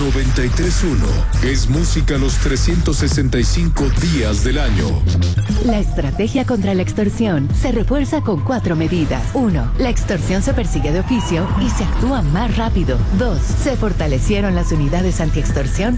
93.1 es música los 365 días del año. La estrategia contra la extorsión se refuerza con 4 medidas. 1. La extorsión se persigue de oficio y se actúa más rápido. 2. Se fortalecieron las unidades antiextorsión